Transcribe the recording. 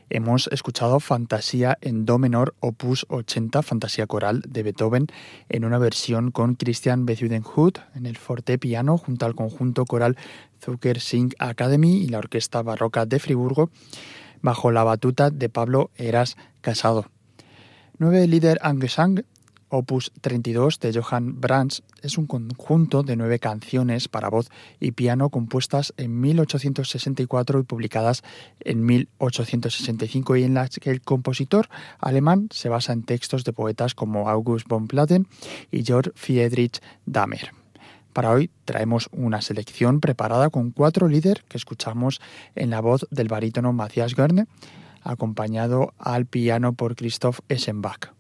Hemos escuchado Fantasía en Do menor, opus 80, Fantasía coral de Beethoven, en una versión con Christian Bezuidenhout en el fortepiano junto al conjunto coral Zucker Sing Academy y la Orquesta Barroca de Friburgo, bajo la batuta de Pablo Heras Casado. 9 Lieder am Gesang, opus 32 de Johann Brahms, es un conjunto de 9 canciones para voz y piano compuestas en 1864 y publicadas en 1865, y en las que el compositor alemán se basa en textos de poetas como August von Platen y Georg Friedrich Dahmer. Para hoy traemos una selección preparada con 4 Lieder que escuchamos en la voz del barítono Matthias Goerne, acompañado al piano por Christoph Eschenbach.